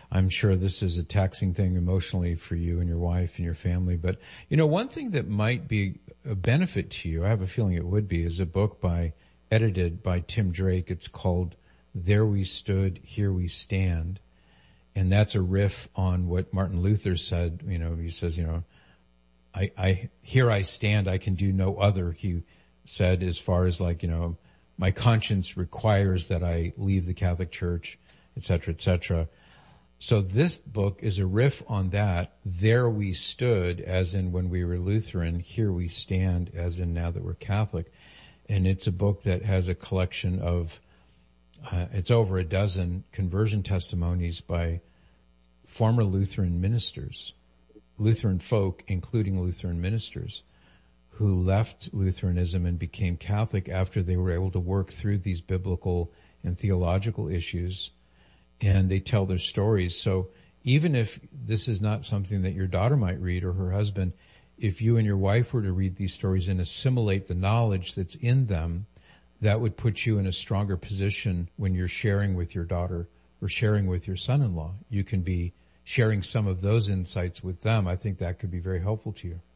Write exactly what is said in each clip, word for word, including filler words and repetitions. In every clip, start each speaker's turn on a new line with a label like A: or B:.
A: I'm sure this is a taxing thing emotionally for you and your wife and your family. But, you know, one thing that might be a benefit to you, I have a feeling it would be, is a book by, edited by Tim Drake. It's called There We Stood, Here We Stand. And that's a riff on what Martin Luther said. You know, he says, you know, I, I, here I stand, I can do no other, he said, as far as like, you know, my conscience requires that I leave the Catholic Church, et cetera, et cetera. So this book is a riff on that. There we stood, as in when we were Lutheran. Here we stand, as in now that we're Catholic. And it's a book that has a collection of, uh, it's over a dozen conversion testimonies by former Lutheran ministers, Lutheran folk, including Lutheran ministers, who left Lutheranism and became Catholic after they were able to work through these biblical and theological issues, and they tell their stories. So even if this is not something that your daughter might read or her husband, if you and your wife were to read these stories and assimilate the knowledge that's in them, that would put you in a stronger position when you're sharing with your daughter or sharing with your son-in-law. You can be sharing some of those insights with them. I think that could be very helpful to you.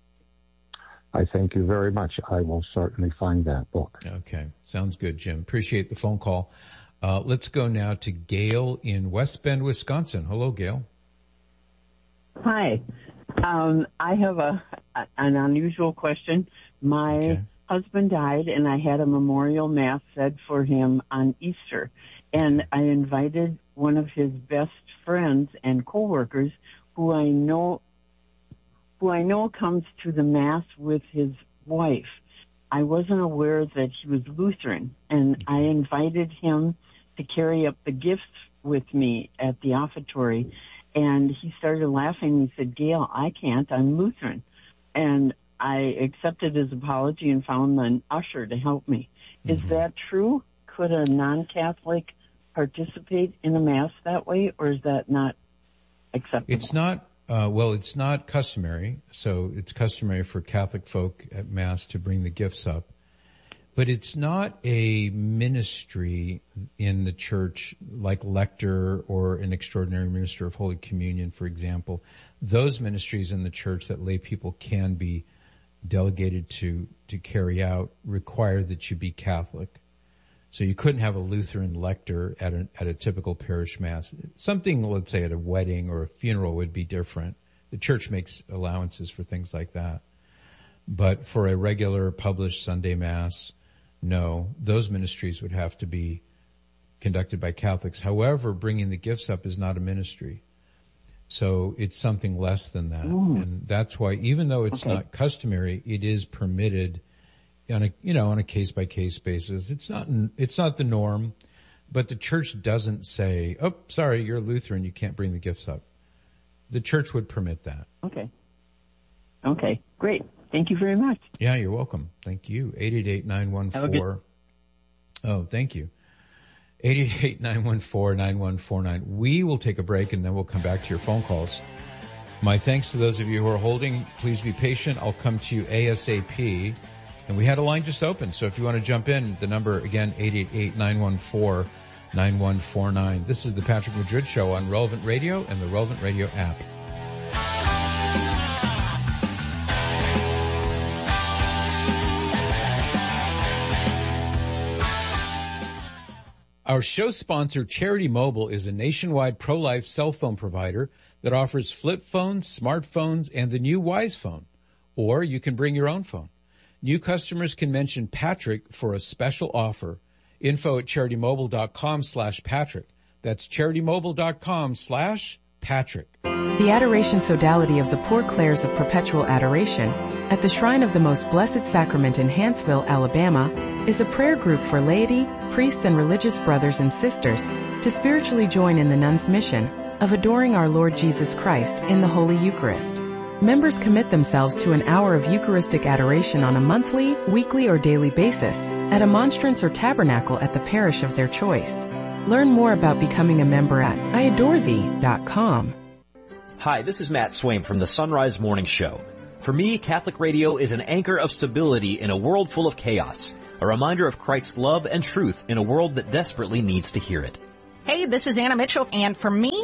B: I thank you very much. I will certainly find that book.
A: Okay. Sounds good, Jim. Appreciate the phone call. Uh, let's go now to Gail in West Bend, Wisconsin. Hello, Gail.
C: Hi. Um, I have a, a an unusual question. My okay. husband died, and I had a memorial mass said for him on Easter. And I invited one of his best friends and coworkers who I know who I know comes to the Mass with his wife. I wasn't aware that he was Lutheran, and I invited him to carry up the gifts with me at the offertory, and he started laughing. He said, Gail, I can't, I'm Lutheran. And I accepted his apology and found an usher to help me. Mm-hmm. Is that true? Could a non-Catholic participate in a Mass that way, or is that not acceptable?
A: It's not. Uh, well, it's not customary, so it's customary for Catholic folk at Mass to bring the gifts up. But it's not a ministry in the church like lector or an extraordinary minister of Holy Communion, for example. Those ministries in the church that lay people can be delegated to, to carry out require that you be Catholic. So you couldn't have a Lutheran lector at a, at a typical parish Mass. Something, let's say, at a wedding or a funeral would be different. The church makes allowances for things like that. But for a regular published Sunday Mass, no, those ministries would have to be conducted by Catholics. However, bringing the gifts up is not a ministry. So it's something less than that. Ooh. And that's why, even though it's okay. not customary, it is permitted on a, you know, on a case-by-case basis. It's not, it's not the norm, but the church doesn't say, oh, sorry, you're Lutheran, you can't bring the gifts up. The church would permit that.
C: Okay. Okay, great. Thank you very much.
A: Yeah, you're welcome. Thank you. eight eight eight, nine one four. Oh, thank you. eight eight eight, nine one four, nine one four nine. We will take a break and then we'll come back to your phone calls. My thanks to those of you who are holding. Please be patient. I'll come to you ASAP. And we had a line just open, so if you want to jump in, the number again, eight eight eight, nine one four, nine one four nine. This is the Patrick Madrid Show on Relevant Radio and the Relevant Radio app. Our show sponsor, Charity Mobile, is a nationwide pro-life cell phone provider that offers flip phones, smartphones, and the new Wise phone. Or you can bring your own phone. New customers can mention Patrick for a special offer. Info at charitymobile.com slash Patrick. That's charitymobile.com slash Patrick.
D: The Adoration Sodality of the Poor Clares of Perpetual Adoration at the Shrine of the Most Blessed Sacrament in Hanceville, Alabama, is a prayer group for laity, priests, and religious brothers and sisters to spiritually join in the nuns' mission of adoring our Lord Jesus Christ in the Holy Eucharist. Members commit themselves to an hour of Eucharistic adoration on a monthly, weekly, or daily basis at a monstrance or tabernacle at the parish of their choice. Learn more about becoming a member at I adore thee dot com.
E: Hi, this is Matt Swaim from the Sunrise Morning Show. For me, Catholic radio is an anchor of stability in a world full of chaos, a reminder of Christ's love and truth in a world that desperately needs to hear it.
F: Hey, this is Anna Mitchell, and for me,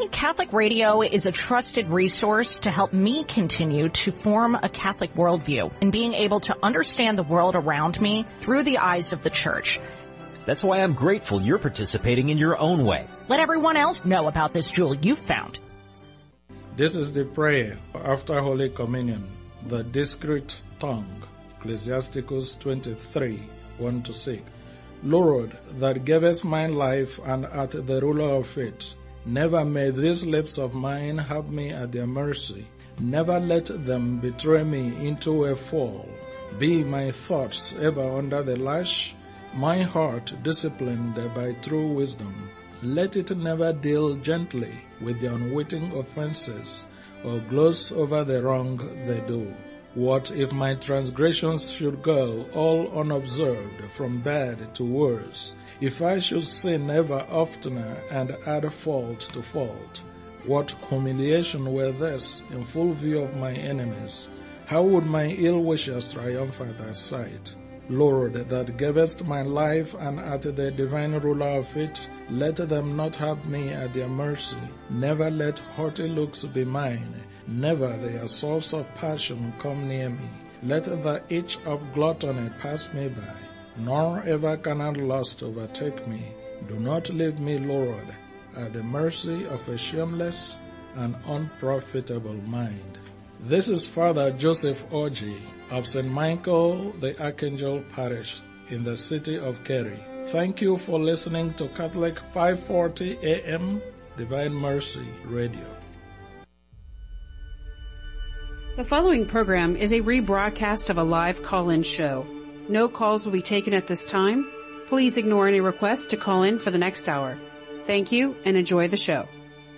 F: me, Catholic Radio is a trusted resource to help me continue to form a Catholic worldview and being able to understand the world around me through the eyes of the Church.
E: That's why I'm grateful you're participating in your own way.
F: Let everyone else know about this jewel you've found.
G: This is the prayer after Holy Communion, the discreet tongue, Ecclesiasticus twenty-three, one to six. Lord, that gavest mine life and art the ruler of it, never may these lips of mine have me at their mercy. Never let them betray me into a fall. Be my thoughts ever under the lash, my heart disciplined by true wisdom. Let it never deal gently with the unwitting offenses, or gloss over the wrong they do. What if my transgressions should go all unobserved from bad to worse? If I should sin ever oftener and add fault to fault? What humiliation were this in full view of my enemies? How would my ill wishers triumph at thy sight? Lord, that gavest my life and art the divine ruler of it, let them not have me at their mercy. Never let haughty looks be mine. Never the assaults of passion come near me. Let the itch of gluttony pass me by, nor ever can lust overtake me. Do not leave me, Lord, at the mercy of a shameless and unprofitable mind. This is Father Joseph Orji of Saint Michael the Archangel Parish in the city of Kerry. Thank you for listening to Catholic five forty A M Divine Mercy Radio.
H: The following program is a rebroadcast of a live call-in show. No calls will be taken at this time. Please ignore any requests to call in for the next hour. Thank you and enjoy the show.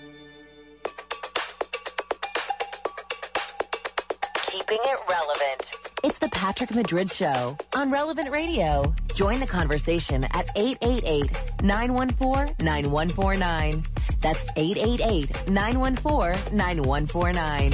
I: Keeping it relevant. It's the Patrick Madrid Show on Relevant Radio. Join the conversation at eight eight eight, nine one four, nine one four nine. That's eight eight eight, nine one four, nine one four nine.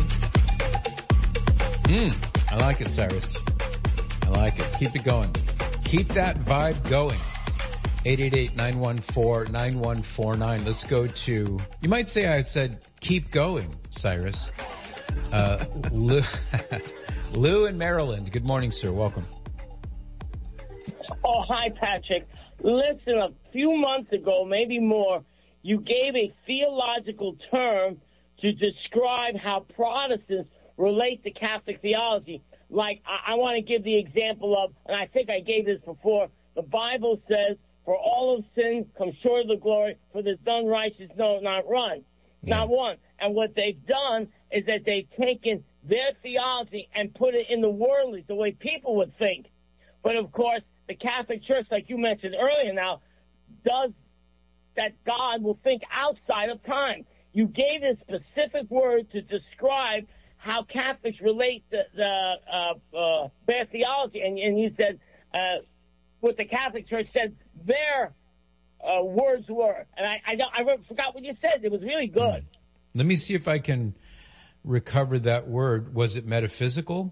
A: Mm, I like it, Cyrus. I like it. Keep it going. Keep that vibe going. eight eight eight, nine one four, nine one four nine. Let's go to, you might say I said keep going, Cyrus. Uh, Lou, Lou in Maryland. Good morning, sir. Welcome.
J: Oh, hi, Patrick. Listen, a few months ago, maybe more, you gave a theological term to describe how Protestants relate to Catholic theology. Like, I, I want to give the example of, and I think I gave this before, the Bible says, for all of sin come short of the glory, for there's none righteous, no, not one. Yeah. Not one. And what they've done is that they've taken their theology and put it in the worldly, the way people would think. But, of course, the Catholic Church, like you mentioned earlier now, does that God will think outside of time. You gave a specific word to describe how Catholics relate to the uh, uh, their theology, and, and you said uh, what the Catholic Church said their uh, words were, and I, I, I forgot what you said. It was really good.
A: Let me see if I can recover that word. Was it metaphysical?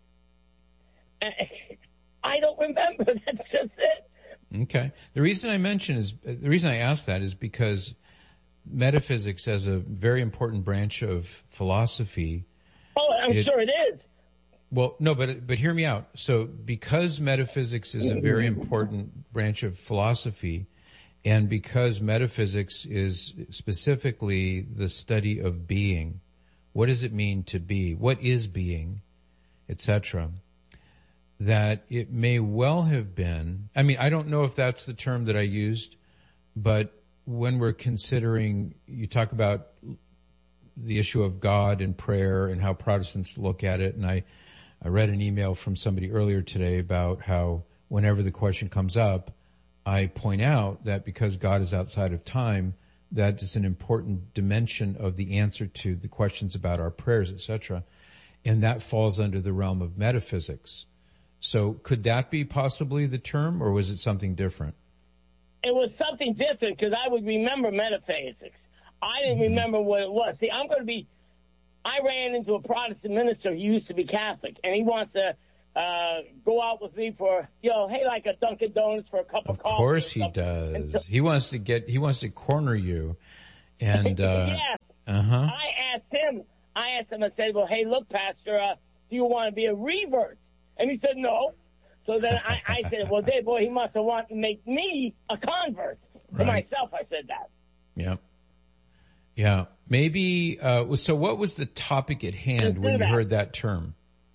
J: I don't remember. That's just it.
A: Okay. The reason I mention is the reason I ask that is because metaphysics, as a very important branch of philosophy.
J: Oh, I'm it, sure it is.
A: Well, no, but but hear me out. So, because metaphysics is a very important branch of philosophy, and because metaphysics is specifically the study of being, what does it mean to be? What is being, et cetera, that it may well have been, I mean, I don't know if that's the term that I used, but when we're considering, you talk about the issue of God and prayer and how Protestants look at it, and I, I read an email from somebody earlier today about how whenever the question comes up, I point out that because God is outside of time, that is an important dimension of the answer to the questions about our prayers, et cetera, and that falls under the realm of metaphysics. So could that be possibly the term, or was it something different?
J: It was something different because I would remember metaphysics. I didn't mm-hmm. remember what it was. See, I'm going to be, I ran into a Protestant minister who used to be Catholic, and he wants to uh, go out with me for, you know, hey, like a Dunkin' Donuts for a cup of, of coffee.
A: Of course he does. So, he wants to get, he wants to corner you. And, uh,
J: yeah.
A: Uh-huh.
J: I asked him, I asked him, I said, well, hey, look, Pastor, uh, do you want to be a revert? And he said, no. So then I, I said, well, Dave, boy, he must have wanted to make me a convert. To
A: Right.
J: myself, I said that.
A: Yeah. Yeah. Maybe, uh, so what was the topic at hand when you
J: that.
A: heard that term?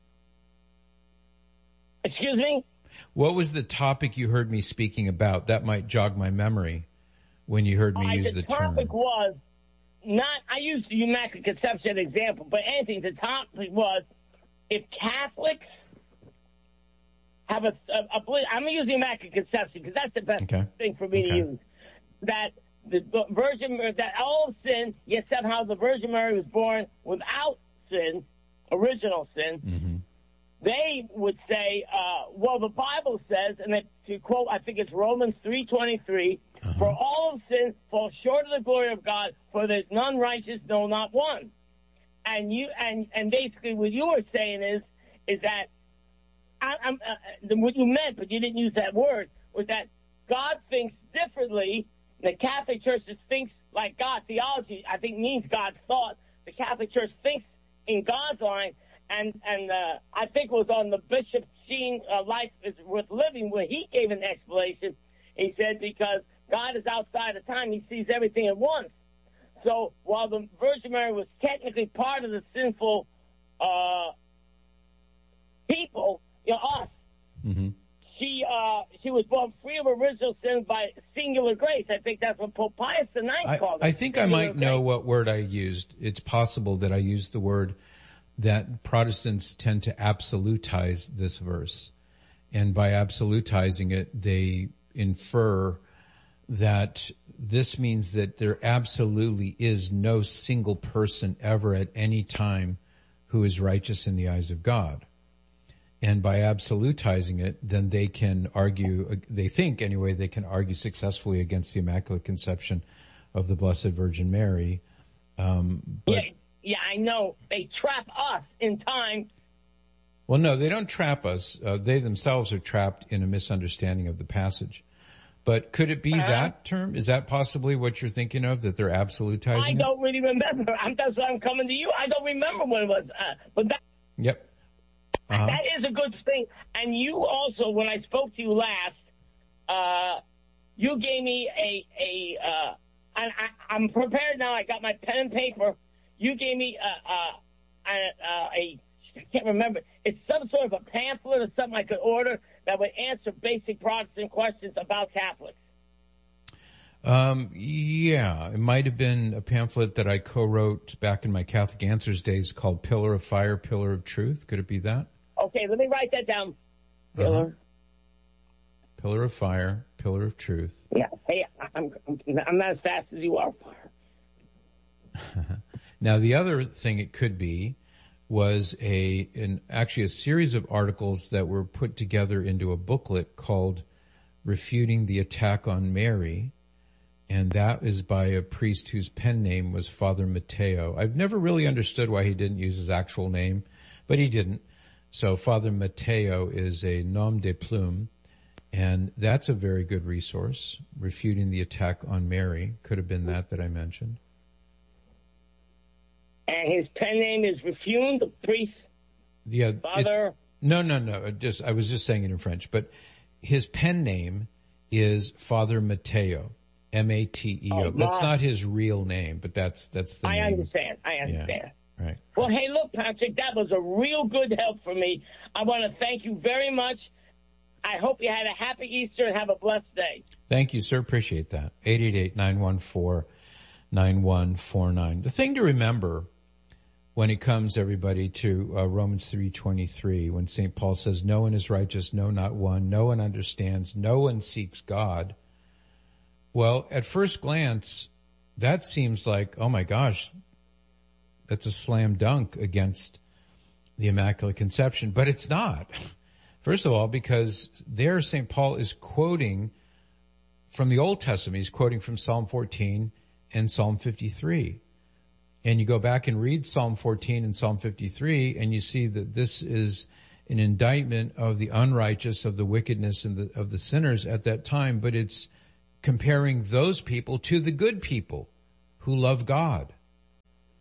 J: Excuse me?
A: What was the topic you heard me speaking about? That might jog my memory when you heard me
J: Uh,
A: use
J: the
A: the term.
J: topic was not, I used the Immaculate Conception example, but anything, the topic was if Catholics have a, a, a I'm going to use the Immaculate Conception because that's the best
A: Okay.
J: thing for me
A: Okay.
J: to use. That the, the Virgin, that all of sin, yet somehow the Virgin Mary was born without sin, original sin.
A: Mm-hmm.
J: They would say, uh, well, the Bible says, and it, to quote, I think it's Romans three twenty-three,
A: Uh-huh.
J: for all of sin fall short of the glory of God, for there's none righteous, no, not one. And you, and, and basically what you were saying is, is that, I, I'm, uh, what you meant, but you didn't use that word, was that God thinks differently. The Catholic Church just thinks like God. Theology, I think, means God's thought. The Catholic Church thinks in God's line. And and uh, I think it was on the Bishop Sheen uh, Life is Worth Living where he gave an explanation. He said because God is outside of time, he sees everything at once. So while the Virgin Mary was technically part of the sinful uh, people, you know, us,
A: Mm-hmm.
J: she uh, she was born free of original sin by singular grace. I think that's what Pope Pius the Ninth
A: I,
J: called it.
A: I think I
J: Singular
A: might know
J: grace.
A: what word I used. It's possible that I used the word that Protestants tend to absolutize this verse. And by absolutizing it, they infer that this means that there absolutely is no single person ever at any time who is righteous in the eyes of God. And by absolutizing it, then they can argue, they think anyway, they can argue successfully against the Immaculate Conception of the Blessed Virgin Mary. Um, but,
J: yeah, yeah, I know. They trap us in time.
A: Well, no, they don't trap us. Uh, they themselves are trapped in a misunderstanding of the passage. But could it be
J: Uh-huh.
A: that term? Is that possibly what you're thinking of, that they're absolutizing
J: I
A: it?
J: don't really remember. I'm, that's why I'm coming to you. I don't remember when it was. Uh, but that,
A: Yep. Uh-huh.
J: that is a good thing. And you also, when I spoke to you last, uh, you gave me a, a uh, I, I, I'm prepared now. I got my pen and paper. You gave me a, a, a, a I can't remember. It's some sort of a pamphlet or something I could order that would answer basic Protestant questions about Catholics.
A: Um, yeah, it might have been a pamphlet that I co-wrote back in my Catholic Answers days called Pillar of Fire, Pillar of Truth. Could it be that?
J: Okay, let me write that down. Pillar.
A: Uh-huh. Pillar of Fire, Pillar of Truth.
J: Yeah. Hey, I'm I'm not as fast as you are.
A: Now, the other thing it could be was a an actually a series of articles that were put together into a booklet called Refuting the Attack on Mary, and that is by a priest whose pen name was Father Matteo. I've never really understood why he didn't use his actual name, but he didn't. So Father Matteo is a nom de plume, and that's a very good resource. Refuting the Attack on Mary could have been that that I mentioned.
J: And his pen name is Refune, the priest.
A: Yeah,
J: Father.
A: it's, no, no, no. Just I was just saying it in French, but his pen name is Father Matteo, M A T E O.
J: Oh,
A: That's
J: my.
A: not his real name, but that's that's the
J: I
A: name.
J: understand. I understand.
A: Yeah, right.
J: Well, hey, look, Patrick, that was a real good help for me. I want to thank you very much. I hope you had a happy Easter and have a blessed day.
A: Thank you, sir. Appreciate that. eight eight eight, nine one four, nine one four nine. The thing to remember when it comes, everybody, to uh, Romans three twenty-three, when Saint Paul says, no one is righteous, no, not one. No one understands. No one seeks God. Well, at first glance, that seems like, oh my gosh, that's a slam dunk against the Immaculate Conception. But it's not. First of all, because there Saint Paul is quoting from the Old Testament. He's quoting from Psalm fourteen and Psalm fifty-three. And you go back and read Psalm fourteen and Psalm fifty-three, and you see that this is an indictment of the unrighteous, of the wickedness and the, of the sinners at that time, but it's comparing those people to the good people who love God.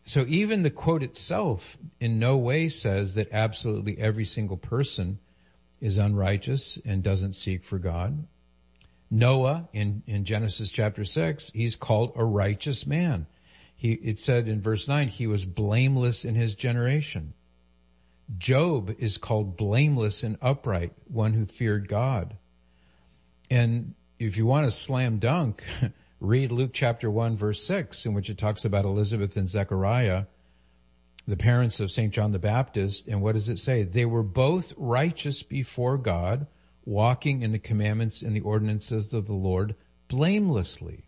A: So even the quote itself in no way says that absolutely every single person is unrighteous and doesn't seek for God. Noah in, in Genesis chapter six, he's called a righteous man. He, it said in verse nine, he was blameless in his generation. Job is called blameless and upright, one who feared God. And if you want to slam dunk, read Luke chapter one verse six, in which it talks about Elizabeth and Zechariah, the parents of Saint John the Baptist. And what does it say? They were both righteous before God, walking in the commandments and the ordinances of the Lord blamelessly.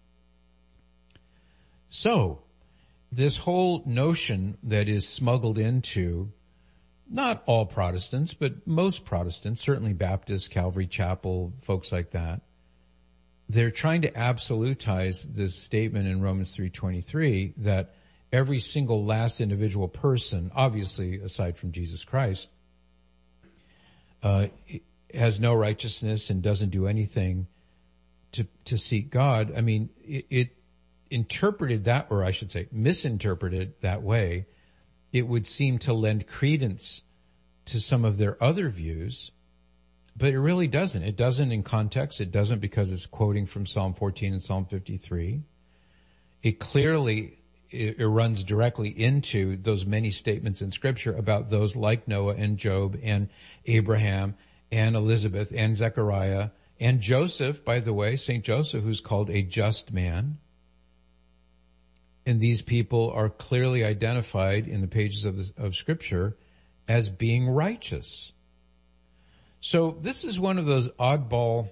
A: So, this whole notion that is smuggled into not all Protestants, but most Protestants, certainly Baptists, Calvary Chapel, folks like that, they're trying to absolutize this statement in Romans three twenty-three that every single last individual person, obviously aside from Jesus Christ, uh, has no righteousness and doesn't do anything to to seek God. I mean, it, it interpreted that, or I should say misinterpreted that way, it would seem to lend credence to some of their other views, but it really doesn't. It doesn't in context. It doesn't because it's quoting from Psalm fourteen and Psalm fifty-three. It clearly, it, it runs directly into those many statements in Scripture about those like Noah and Job and Abraham and Elizabeth and Zechariah and Joseph, by the way, Saint Joseph, who's called a just man. And these people are clearly identified in the pages of, the, of Scripture as being righteous. So this is one of those oddball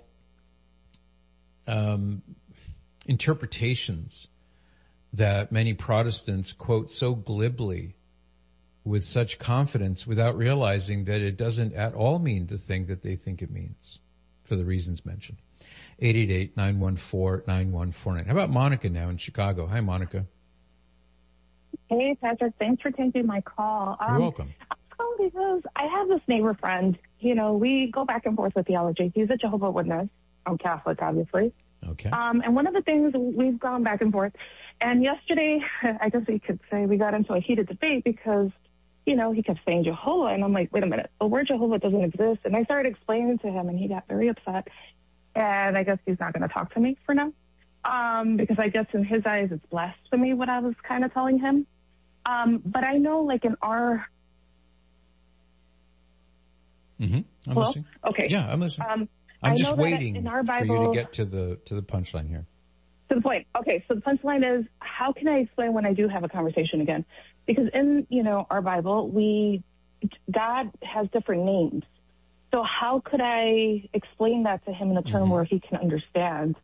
A: um, interpretations that many Protestants quote so glibly with such confidence without realizing that it doesn't at all mean the thing that they think it means for the reasons mentioned. eight eight eight, nine one four, nine one four nine. How about Monica now in Chicago? Hi, Monica.
K: Hey, Patrick. Thanks for taking my call.
A: You're um, welcome.
K: I'm calling because I have this neighbor friend. You know, we go back and forth with theology. He's a Jehovah's Witness. I'm Catholic, obviously.
A: Okay.
K: Um, and one of the things we've gone back and forth, and yesterday, I guess we could say we got into a heated debate because, you know, he kept saying Jehovah, and I'm like, wait a minute, the word Jehovah doesn't exist. And I started explaining to him, and he got very upset. And I guess he's not going to talk to me for now, um, because I guess in his eyes it's blasphemy what I was kind of telling him. Um, but I know, like, in our...
A: Mm-hmm. I'm
K: Hello?
A: listening.
K: Okay.
A: Yeah, I'm listening.
K: Um,
A: I'm
K: I
A: just
K: know that
A: waiting
K: in our
A: for you
K: Bible,
A: to get to the to the punchline here.
K: To the point. Okay, so the punchline is, how can I explain when I do have a conversation again? Because in, you know, our Bible, we, God has different names. So how could I explain that to him in a term mm-hmm. where he can understand?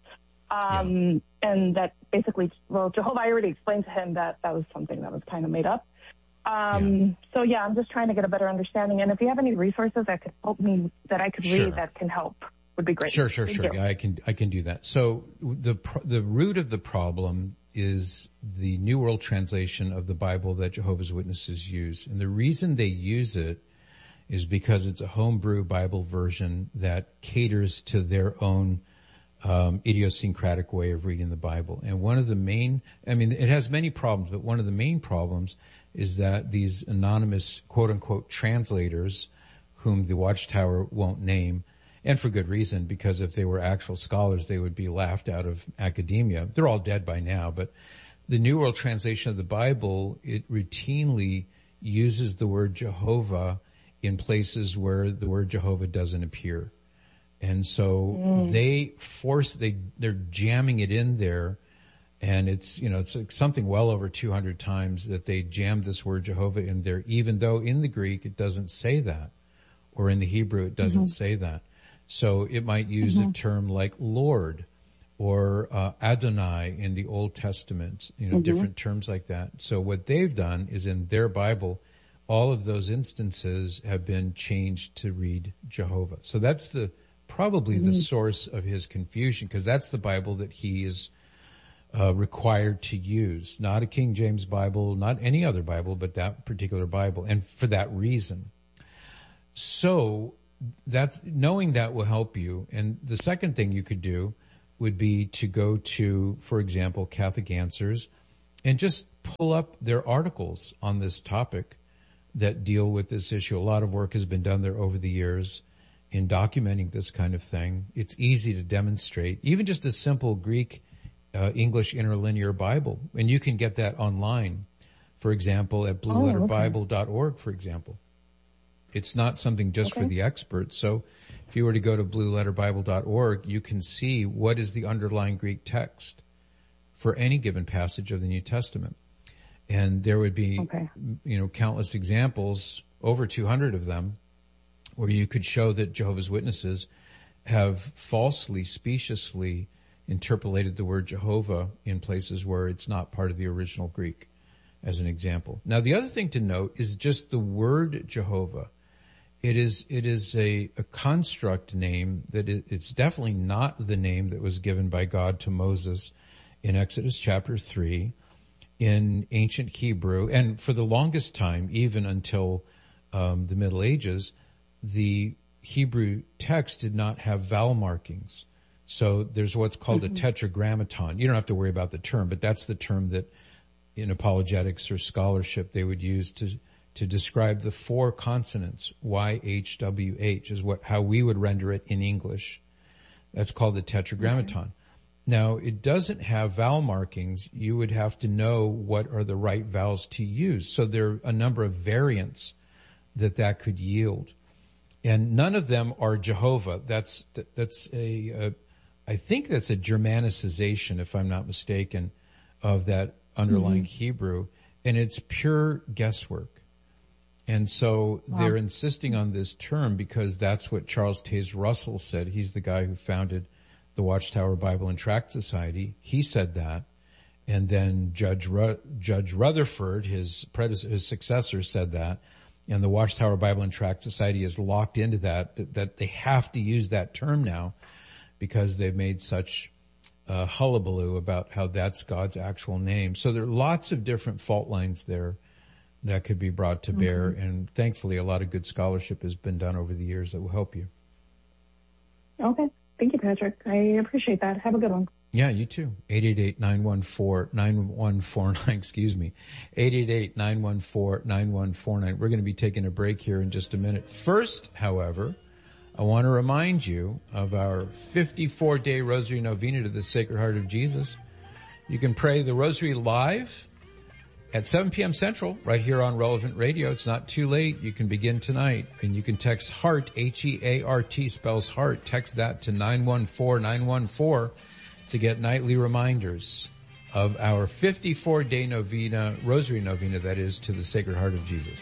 K: Um, yeah. And that basically, well, Jehovah, I already explained to him that that was something that was kind of made up. Um, yeah. So yeah, I'm just trying to get a better understanding. And if you have any resources that could help me, that I could
A: sure.
K: read that can help, would be great.
A: Sure, sure,
K: Thank
A: sure.
K: you.
A: Yeah, I can, I can do that. So the, the root of the problem is the New World Translation of the Bible that Jehovah's Witnesses use. And the reason they use it is because it's a homebrew Bible version that caters to their own um, idiosyncratic way of reading the Bible. And one of the main, I mean, it has many problems, but one of the main problems is that these anonymous quote-unquote translators, whom the Watchtower won't name, and for good reason, because if they were actual scholars, they would be laughed out of academia. They're all dead by now, but the New World Translation of the Bible, it routinely uses the word Jehovah in places where the word Jehovah doesn't appear. And so mm. they force, they, they're jamming it in there. And it's, you know, it's like something well over two hundred times that they jammed this word Jehovah in there, even though in the Greek it doesn't say that, or in the Hebrew it doesn't mm-hmm. say that. So it might use mm-hmm. a term like Lord or uh, Adonai in the Old Testament, you know, mm-hmm. different terms like that. So what they've done is in their Bible, all of those instances have been changed to read Jehovah. So that's the probably mm-hmm. the source of his confusion, because that's the Bible that he is Uh, required to use, not a King James Bible, not any other Bible, but that particular Bible, and for that reason. So that's, knowing that will help you. And the second thing you could do would be to go to, for example, Catholic Answers and just pull up their articles on this topic that deal with this issue. A lot of work has been done there over the years in documenting this kind of thing. It's easy to demonstrate, even just a simple Greek uh, English interlinear Bible. And you can get that online, for example, at blue letter bible dot org, for example. It's not something just okay. for the experts. So if you were to go to blue letter bible dot org, you can see what is the underlying Greek text for any given passage of the New Testament. And there would be, okay. you know, countless examples, over two hundred of them, where you could show that Jehovah's Witnesses have falsely, speciously interpolated the word Jehovah in places where it's not part of the original Greek, as an example. Now, the other thing to note is just the word Jehovah. It is, it is a, a construct name that it, it's definitely not the name that was given by God to Moses in Exodus chapter three in ancient Hebrew. And for the longest time, even until um, the Middle Ages, the Hebrew text did not have vowel markings. So there's what's called mm-hmm. a tetragrammaton. You don't have to worry about the term, but that's the term that in apologetics or scholarship they would use to to describe the four consonants, Y, H, W, H, is what how we would render it in English. That's called the tetragrammaton. Okay. Now, it doesn't have vowel markings. You would have to know what are the right vowels to use. So there are a number of variants that that could yield. And none of them are Jehovah. That's, that's a, a I think that's a Germanicization, if I'm not mistaken, of that underlying mm-hmm. Hebrew. And it's pure guesswork. And so wow. they're insisting on this term because that's what Charles Taze Russell said. He's the guy who founded the Watchtower Bible and Tract Society. He said that. And then Judge Ru- Judge Rutherford, his predecessor, his successor, said that. And the Watchtower Bible and Tract Society is locked into that, that, that they have to use that term now because they've made such uh, hullabaloo about how that's God's actual name. So there are lots of different fault lines there that could be brought to mm-hmm. bear. And thankfully, a lot of good scholarship has been done over the years that will help you.
K: Okay. Thank you, Patrick. I appreciate that. Have a good one.
A: Yeah, you too. eight eight eight, nine one four, nine one four nine, excuse me. eight eight eight, nine one four, nine one four nine. We're going to be taking a break here in just a minute. First, however, I want to remind you of our fifty-four day Rosary Novena to the Sacred Heart of Jesus. You can pray the Rosary live at seven p.m. Central, right here on Relevant Radio. It's not too late. You can begin tonight, and you can text HEART, H E A R T, spells heart. Text that to nine one four nine one four to get nightly reminders of our fifty-four day novena, Rosary Novena, that is, to the Sacred Heart of Jesus.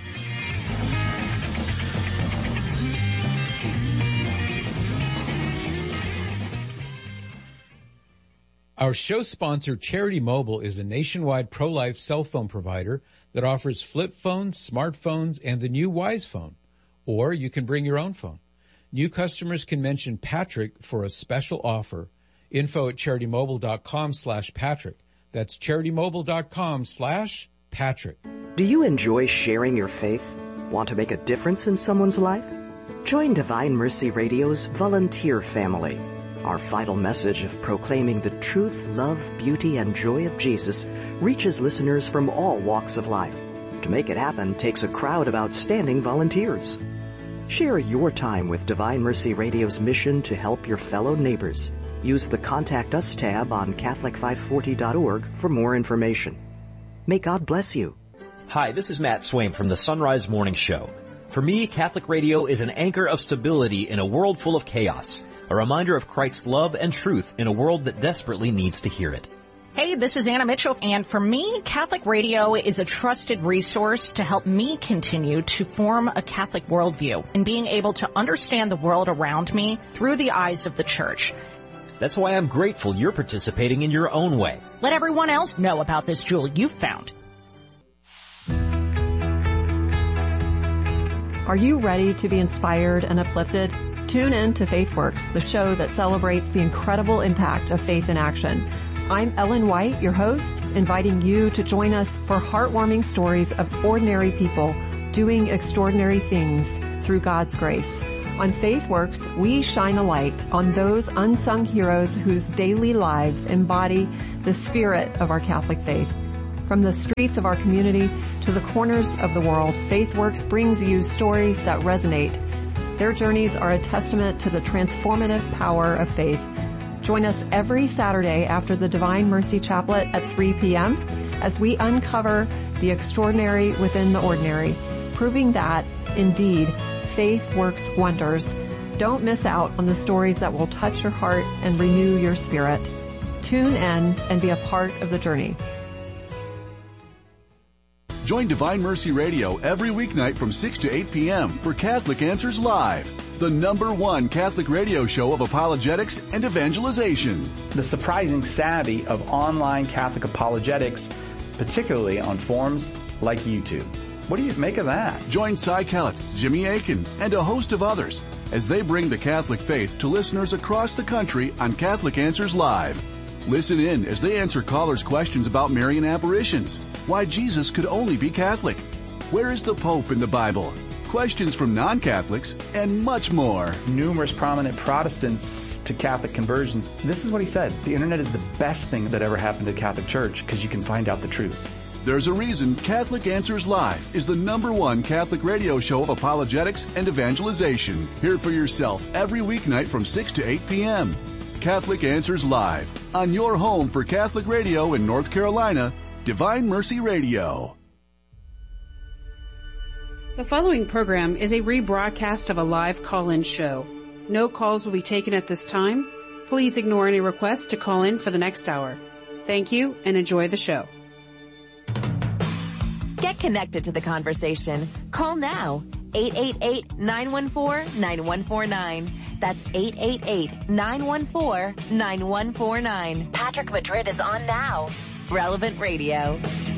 A: Our show sponsor, Charity Mobile, is a nationwide pro-life cell phone provider that offers flip phones, smartphones, and the new Wise Phone. Or you can bring your own phone. New customers can mention Patrick for a special offer. Info at charitymobile.com slash Patrick. That's charitymobile.com slash Patrick.
L: Do you enjoy sharing your faith? Want to make a difference in someone's life? Join Divine Mercy Radio's volunteer family. Our vital message of proclaiming the truth, love, beauty, and joy of Jesus reaches listeners from all walks of life. To make it happen takes a crowd of outstanding volunteers. Share your time with Divine Mercy Radio's mission to help your fellow neighbors. Use the Contact Us tab on Catholic five forty dot org for more information. May God bless you.
E: Hi, this is Matt Swaim from the Sunrise Morning Show. For me, Catholic Radio is an anchor of stability in a world full of chaos. A reminder of Christ's love and truth in a world that desperately needs to hear it.
F: Hey, this is Anna Mitchell, and for me, Catholic Radio is a trusted resource to help me continue to form a Catholic worldview and being able to understand the world around me through the eyes of the Church.
E: That's why I'm grateful you're participating in your own way.
F: Let everyone else know about this jewel you've found.
M: Are you ready to be inspired and uplifted? Tune in to FaithWorks, the show that celebrates the incredible impact of faith in action. I'm Ellen White, your host, inviting you to join us for heartwarming stories of ordinary people doing extraordinary things through God's grace. On FaithWorks, we shine a light on those unsung heroes whose daily lives embody the spirit of our Catholic faith. From the streets of our community to the corners of the world, FaithWorks brings you stories that resonate. Their journeys are a testament to the transformative power of faith. Join us every Saturday after the Divine Mercy Chaplet at three p.m. as we uncover the extraordinary within the ordinary, proving that, indeed, faith works wonders. Don't miss out on the stories that will touch your heart and renew your spirit. Tune in and be a part of the journey.
N: Join Divine Mercy Radio every weeknight from six to eight p.m. for Catholic Answers Live, the number one Catholic radio show of apologetics and evangelization.
O: The surprising savvy of online Catholic apologetics, particularly on forums like YouTube. What do you make of that?
N: Join Cy Kellett, Jimmy Akin, and a host of others as they bring the Catholic faith to listeners across the country on Catholic Answers Live. Listen in as they answer callers' questions about Marian apparitions, why Jesus could only be Catholic, where is the Pope in the Bible, questions from non-Catholics, and much more.
O: Numerous prominent Protestants to Catholic conversions. This is what he said. The internet is the best thing that ever happened to the Catholic Church because you can find out the truth.
N: There's a reason Catholic Answers Live is the number one Catholic radio show of apologetics and evangelization. Hear it for yourself every weeknight from six to eight p.m. Catholic Answers Live, on your home for Catholic radio in North Carolina, Divine Mercy Radio.
H: The following program is a rebroadcast of a live call-in show. No calls will be taken at this time. Please ignore any requests to call in for the next hour. Thank you and enjoy the show.
I: Get connected to the conversation. Call now. eight eight eight, nine one four, nine one four nine. That's eight eight eight, nine one four, nine one four nine. Patrick Madrid is on now. Relevant Radio.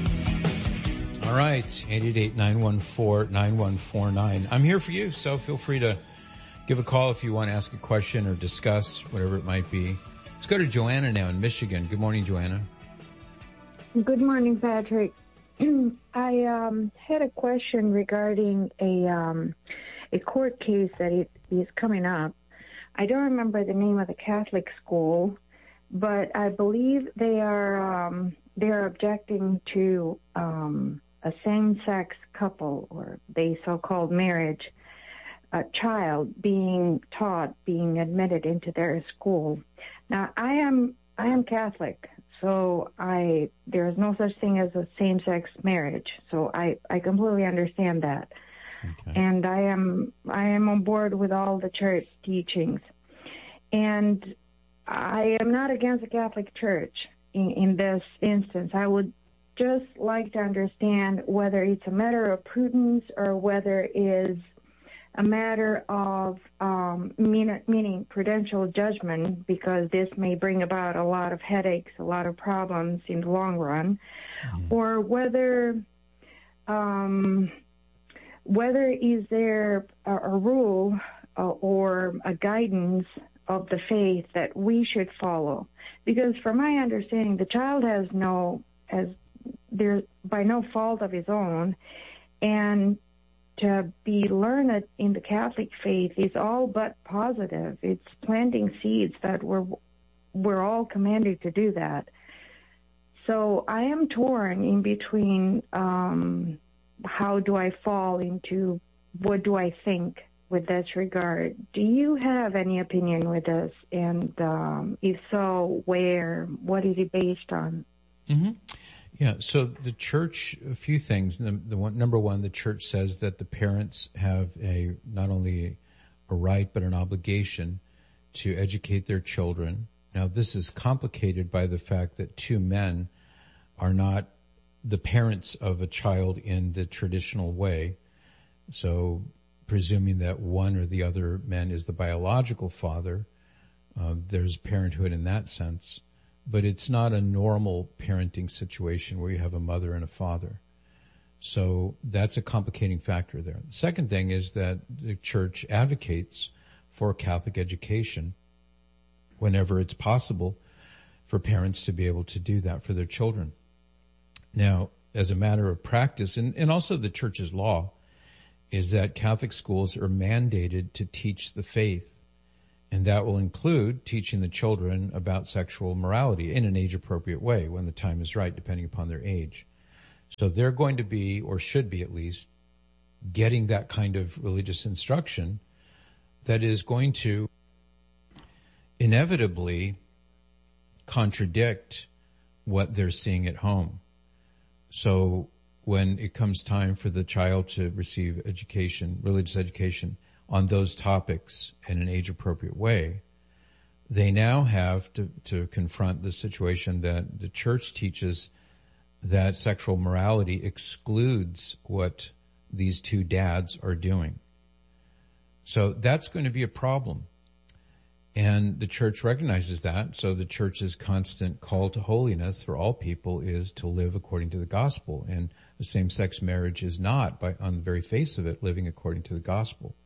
A: All right, eight eight eight, nine one four, nine one four nine. I'm here for you, so feel free to give a call if you want to ask a question or discuss whatever it might be. Let's go to Joanna now in Michigan. Good morning, Joanna.
P: Good morning, Patrick. I um, had a question regarding a um, a court case that it is coming up. I don't remember the name of the Catholic school, but I believe they are um, they are objecting to um, a same-sex couple, or the so-called marriage, a child being taught, being admitted into their school. Now, I am I am Catholic, so I there is no such thing as a same-sex marriage. So I, I completely understand that. Okay. And I am I am on board with all the church teachings. And I am not against the Catholic Church in, in this instance. I would just like to understand whether it's a matter of prudence or whether it is a matter of um, mean, meaning prudential judgment, because this may bring about a lot of headaches, a lot of problems in the long run, mm-hmm. or whether um, whether is there a, a rule uh, or a guidance of the faith that we should follow. Because from my understanding, the child has no, has, there's by no fault of his own, and to be learned in the Catholic faith is all but positive. It's planting seeds that we're, we're all commanded to do that. So I am torn in between, um, how do I fall into, what do I think with this regard? Do you have any opinion with this? And um, if so, where? What is it based on?
A: Mm-hmm. Yeah, so the church, a few things. The, the one, number one, the church says that the parents have a not only a right but an obligation to educate their children. Now, this is complicated by the fact that two men are not the parents of a child in the traditional way. So presuming that one or the other man is the biological father, uh, there's parenthood in that sense. But it's not a normal parenting situation where you have a mother and a father. So that's a complicating factor there. The second thing is that the church advocates for Catholic education whenever it's possible for parents to be able to do that for their children. Now, as a matter of practice, and, and also the church's law, is that Catholic schools are mandated to teach the faith, and that will include teaching the children about sexual morality in an age-appropriate way when the time is right, depending upon their age. So they're going to be, or should be at least, getting that kind of religious instruction that is going to inevitably contradict what they're seeing at home. So when it comes time for the child to receive education, religious education on those topics in an age-appropriate way, they now have to, to confront the situation that the church teaches that sexual morality excludes what these two dads are doing. So that's going to be a problem. And the church recognizes that. So the church's constant call to holiness for all people is to live according to the gospel. And the same-sex marriage is not, by, on the very face of it, living according to the gospel.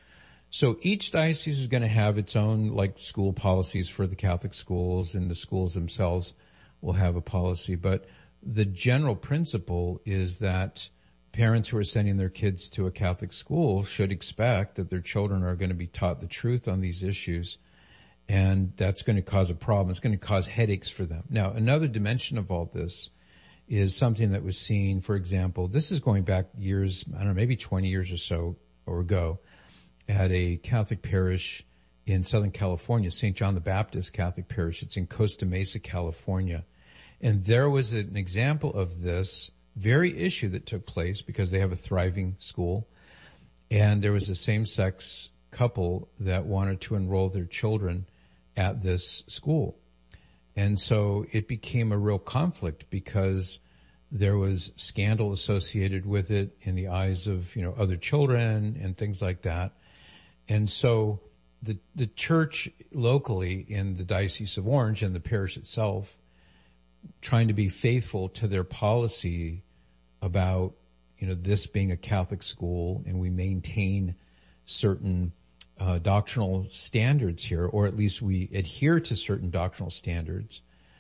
A: So each diocese is going to have its own, like, school policies for the Catholic schools, and the schools themselves will have a policy. But the general principle is that parents who are sending their kids to a Catholic school should expect that their children are going to be taught the truth on these issues, and that's going to cause a problem. It's going to cause headaches for them. Now, another dimension of all this is something that was seen, for example, this is going back years, I don't know, maybe twenty years or so or ago, at a Catholic parish in Southern California, Saint John the Baptist Catholic Parish. It's in Costa Mesa, California. And there was an example of this very issue that took place because they have a thriving school. And there was a same-sex couple that wanted to enroll their children at this school. And so it became a real conflict because there was scandal associated with it in the eyes of, you know, other children and things like that. And so the, the church locally in the Diocese of Orange and the parish itself, trying to be faithful to their policy about, you know, this being a Catholic school, and we maintain certain uh, doctrinal standards here, or at least we adhere to certain doctrinal standards.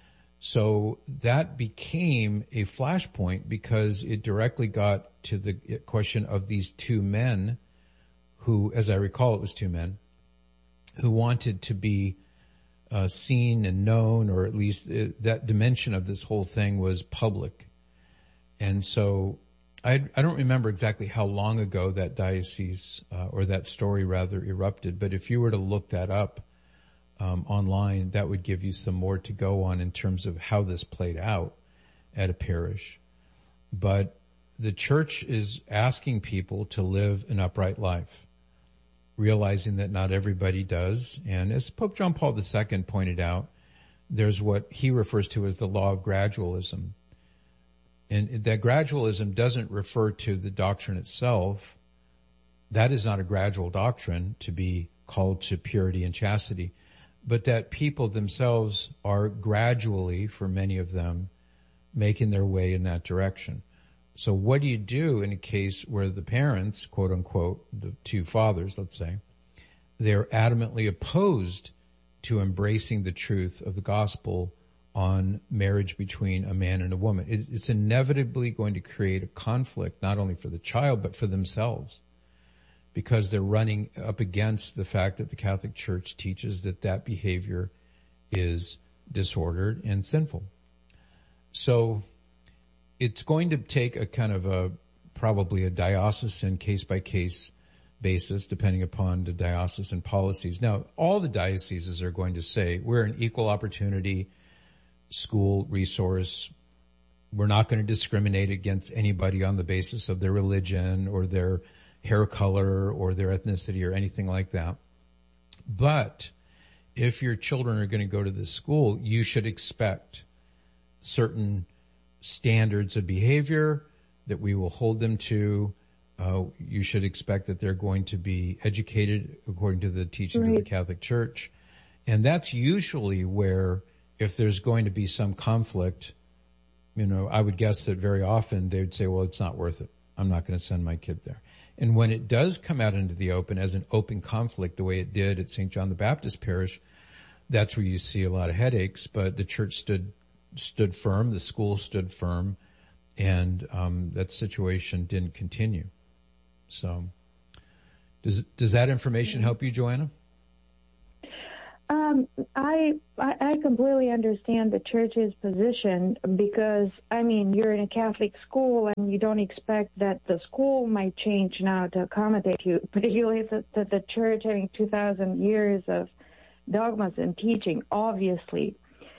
A: So that became a flashpoint because it directly got to the question of these two men who, as I recall, it was two men who wanted to be uh, seen and known, or at least uh, that dimension of this whole thing was public. And so I, I don't remember exactly how long ago that diocese, uh, or that story rather, erupted, but if you were to look that up um, online, that would give you some more to go on in terms of how this played out at a parish. But the church is asking people to live an upright life, realizing that not everybody does. And as Pope John Paul the Second pointed out, there's what he refers to as the law of gradualism. And that gradualism doesn't refer to the doctrine itself. That is not a gradual doctrine to be called to purity and chastity, but that people themselves are gradually, for many of them, making their way in that direction. So what do you do in a case where the parents, quote unquote, the two fathers, let's say, they're adamantly opposed to embracing the truth of the gospel on marriage between a man and a woman? It's inevitably going to create a conflict, not only for the child, but for themselves, because they're running up against the fact that the Catholic Church teaches that that behavior is disordered and sinful. So it's going to take a kind of a, probably a diocesan case-by-case basis, depending upon the diocesan policies. Now, all the dioceses are going to say, we're an equal opportunity school resource. We're not going to discriminate against anybody on the basis of their religion or their hair color or their ethnicity or anything like that. But if your children are going to go to this school, you should expect certain standards of behavior that we will hold them to. Uh, you should expect that they're going to be educated according to the teachings right. of the Catholic Church. And that's usually where, if there's going to be some conflict, you know, I would guess that very often they'd say, well, it's not worth it. I'm not going to send my kid there. And when it does come out into the open as an open conflict, the way it did at Saint John the Baptist Parish, that's where you see a lot of headaches. But the church stood stood firm, the school stood firm, and um, that situation didn't continue. So, does does that information help you, Joanna?
P: Um, I, I I completely understand the church's position because, I mean, you're in a Catholic school and you don't expect that the school might change now to accommodate you, particularly the, the, the church having two thousand years of dogmas and teaching, obviously.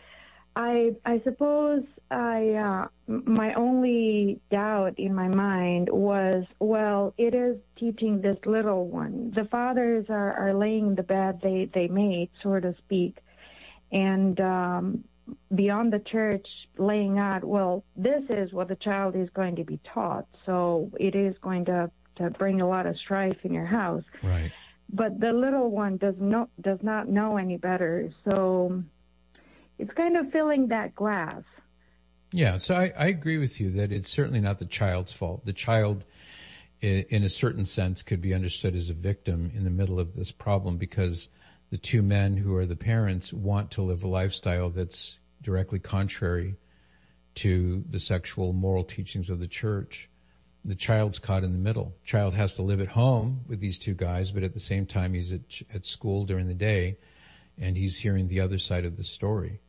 P: I I suppose I uh, my only doubt in my mind was, well, it is teaching this little one. The fathers are, are laying the bed they, they made, so to speak, and um, beyond the church laying out, well, this is what the child is going to be taught, so it is going to, to bring a lot of strife in your house.
A: Right.
P: But the little one does not does not know any better, so it's kind of filling that glass.
A: Yeah, so I, I agree with you that it's certainly not the child's fault. The child, in a certain sense, could be understood as a victim in the middle of this problem because the two men who are the parents want to live a lifestyle that's directly contrary to the sexual moral teachings of the church. The child's caught in the middle. The child has to live at home with these two guys, but at the same time he's at, at school during the day and he's hearing the other side of the story.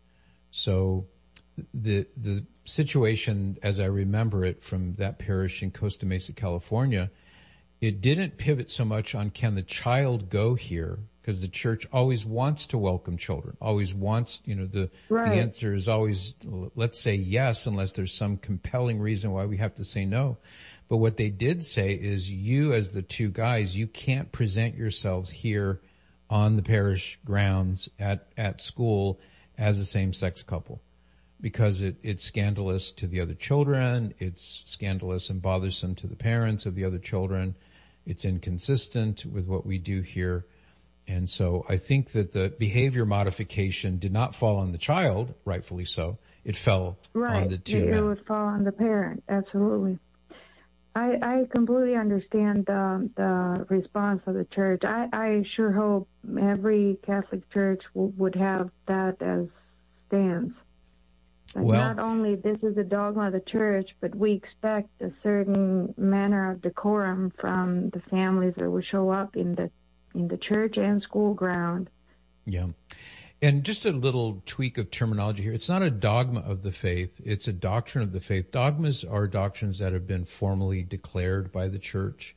A: So the the situation, as I remember it from that parish in Costa Mesa, California, it didn't pivot so much on can the child go here, because the church always wants to welcome children, always wants, you know, the,
P: right.
A: the answer is always, let's say yes, unless there's some compelling reason why we have to say no. But what they did say is you as the two guys, you can't present yourselves here on the parish grounds at, at school as a same-sex couple, because it, it's scandalous to the other children, it's scandalous and bothersome to the parents of the other children, it's inconsistent with what we do here. And so I think that the behavior modification did not fall on the child, rightfully so, it fell
P: right.
A: on the two
P: it,
A: men.
P: It would fall on the parent, absolutely. I, I completely understand the, the response of the church. I, I sure hope every Catholic church w- would have that as stance. Well, not only this is a dogma of the church, but we expect a certain manner of decorum from the families that will show up in the in the church and school ground.
A: Yeah. And just a little tweak of terminology here. It's not a dogma of the faith. It's a doctrine of the faith. Dogmas are doctrines that have been formally declared by the church.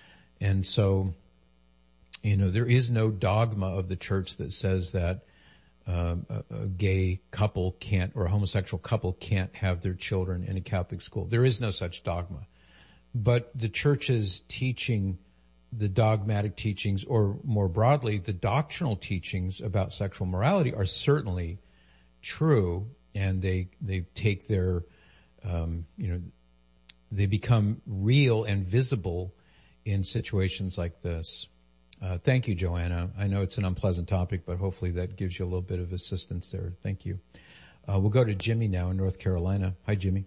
A: And so, you know, there is no dogma of the church that says that um, a, a gay couple can't, or a homosexual couple can't have their children in a Catholic school. There is no such dogma. But the church's teaching, the dogmatic teachings, or more broadly, the doctrinal teachings about sexual morality are certainly true, and they they take their, um, you know, they become real and visible in situations like this. Uh, thank you, Joanna. I know it's an unpleasant topic, but hopefully that gives you a little bit of assistance there. Thank you. Uh, we'll go to Jimmy now in North Carolina. Hi, Jimmy.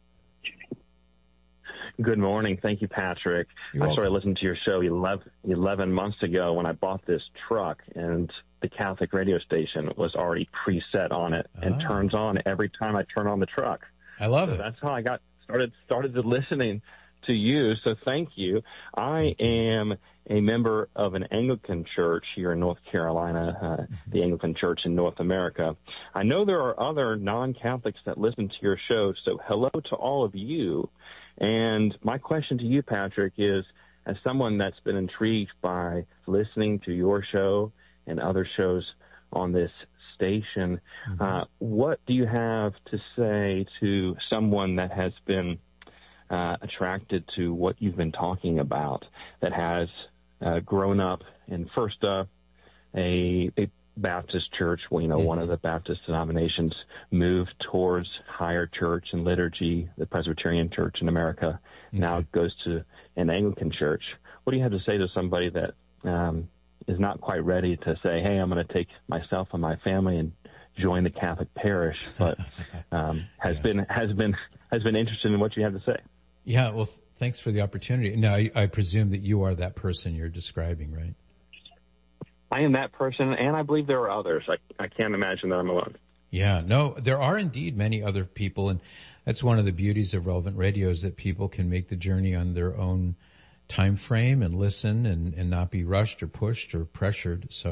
Q: Good morning. Thank you, Patrick.
A: You're
Q: I started listening to your show eleven, eleven months ago when I bought this truck, and the Catholic radio station was already preset on it and
A: Ah.
Q: turns on every time I turn on the truck.
A: I love
Q: so
A: it.
Q: That's how I got started started listening to you. So thank you. I am a member of an Anglican church here in North Carolina, uh, mm-hmm. the Anglican Church in North America. I know there are other non-Catholics that listen to your show, so hello to all of you. And my question to you, Patrick, is as someone that's been intrigued by listening to your show and other shows on this station, mm-hmm. uh, what do you have to say to someone that has been uh, attracted to what you've been talking about, that has uh, grown up in first uh, a, a Baptist church, well, you know, mm-hmm. one of the Baptist denominations, moved towards higher church and liturgy, the Presbyterian Church in America, okay. now goes to an Anglican church. What do you have to say to somebody that um, is not quite ready to say, hey, I'm going to take myself and my family and join the Catholic parish, but um, has yeah. been has been has been interested in what you have to say?
A: Yeah, well, th- thanks for the opportunity. Now, I, I presume that you are that person you're describing, right?
Q: I am that person, and I believe there are others. I, I can't imagine that I'm alone.
A: Yeah, no, there are indeed many other people, and that's one of the beauties of Relevant Radio is that people can make the journey on their own time frame and listen and, and not be rushed or pushed or pressured. So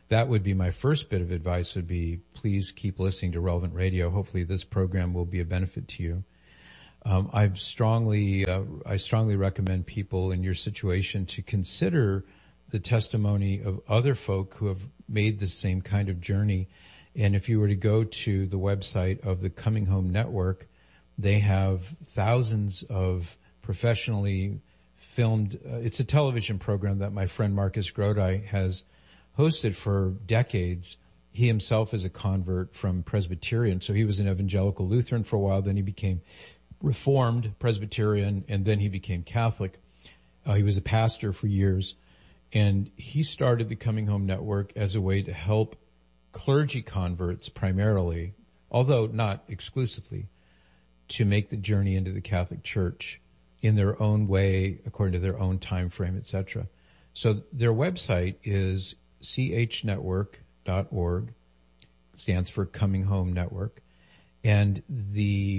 A: that would be my first bit of advice would be, please keep listening to Relevant Radio. Hopefully this program will be a benefit to you. Um, I strongly, uh, I strongly recommend people in your situation to consider the testimony of other folk who have made the same kind of journey. And if you were to go to the website of the Coming Home Network, they have thousands of professionally filmed, uh, it's a television program that my friend Marcus Grodi has hosted for decades. He himself is a convert from Presbyterian, so he was an evangelical Lutheran for a while, then he became Reformed Presbyterian, and then he became Catholic. Uh, he was a pastor for years, and he started the Coming Home Network as a way to help clergy converts primarily, although not exclusively, to make the journey into the Catholic Church in their own way, according to their own time frame, et cetera. So their website is c h network dot org, stands for Coming Home Network, and the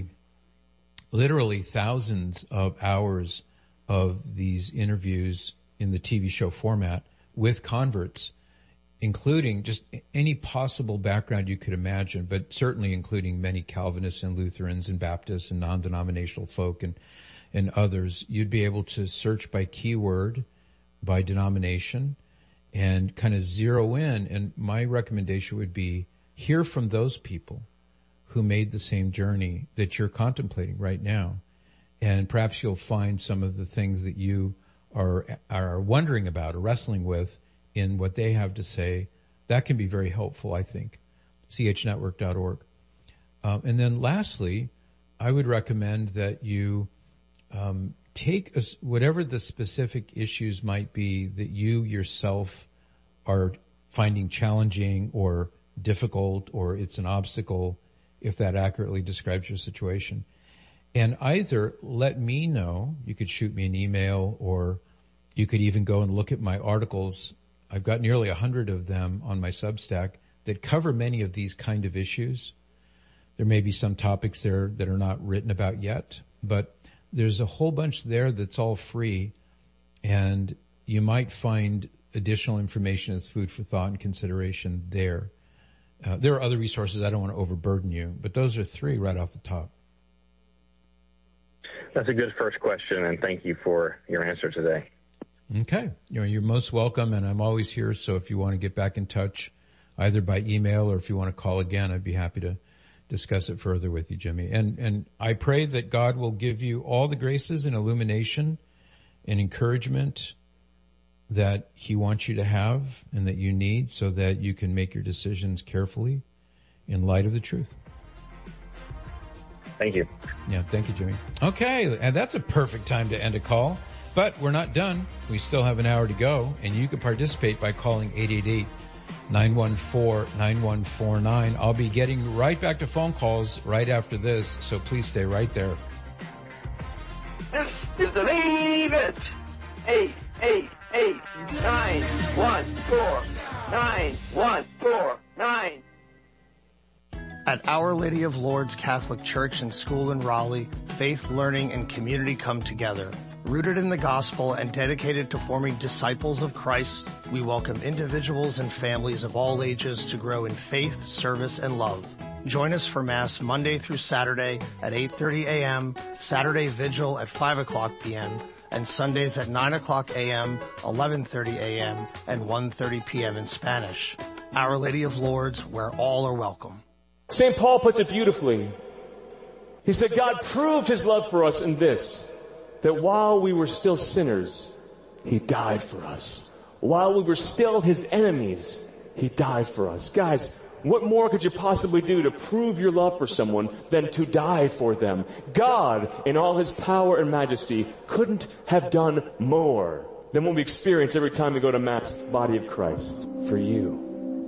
A: literally thousands of hours of these interviews in the T V show format with converts, including just any possible background you could imagine, but certainly including many Calvinists and Lutherans and Baptists and non-denominational folk and, and others. You'd be able to search by keyword, by denomination, and kind of zero in. And my recommendation would be hear from those people who made the same journey that you're contemplating right now. And perhaps you'll find some of the things that you are, are wondering about or wrestling with in what they have to say. That can be very helpful, I think. c h network dot org. Um, and then lastly, I would recommend that you um, take a, whatever the specific issues might be that you yourself are finding challenging or difficult, or it's an obstacle, if that accurately describes your situation. And either let me know, you could shoot me an email, or you could even go and look at my articles. I've got nearly a hundred of them on my Substack that cover many of these kind of issues. There may be some topics there that are not written about yet, but there's a whole bunch there that's all free, and you might find additional information as food for thought and consideration there. Uh, there are other resources. I don't want to overburden you, but those are three right off the top.
Q: That's a good first question, and thank you for your answer today.
A: Okay. You know, you're most welcome, and I'm always here, so if you want to get back in touch, either by email or if you want to call again, I'd be happy to discuss it further with you, Jimmy. And, and I pray that God will give you all the graces and illumination and encouragement that He wants you to have and that you need, so that you can make your decisions carefully in light of the truth.
Q: Thank you.
A: Yeah, thank you, Jimmy. Okay, and that's a perfect time to end a call. But we're not done. We still have an hour to go, and you can participate by calling eight eight eight, nine one four, nine one four nine. I'll be getting right back to phone calls right after this, so please stay right there.
R: This is the main event. Eight, eight, eight, nine, one, four, nine, one, four, nine.
S: At Our Lady of Lourdes Catholic Church and School in Raleigh, faith, learning, and community come together. Rooted in the gospel and dedicated to forming disciples of Christ, we welcome individuals and families of all ages to grow in faith, service, and love. Join us for Mass Monday through Saturday at eight thirty a.m., Saturday Vigil at five o'clock p.m., and Sundays at nine o'clock a.m., eleven thirty a.m., and one thirty p.m. in Spanish. Our Lady of Lourdes, where all are welcome.
T: Saint Paul puts it beautifully. He said, God proved His love for us in this, that while we were still sinners, He died for us. While we were still His enemies, He died for us. Guys, what more could you possibly do to prove your love for someone than to die for them? God, in all His power and majesty, couldn't have done more than what we experience every time we go to Mass, body of Christ, for you.